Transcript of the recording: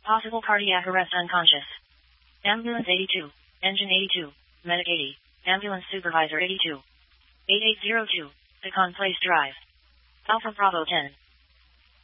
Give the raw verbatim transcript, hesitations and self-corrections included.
Possible cardiac arrest unconscious. Ambulance eighty-two. Engine eighty-two. Medic eighty. Ambulance supervisor eighty-two. eighty-eight oh two. Pecan Place Drive. Alpha Bravo ten.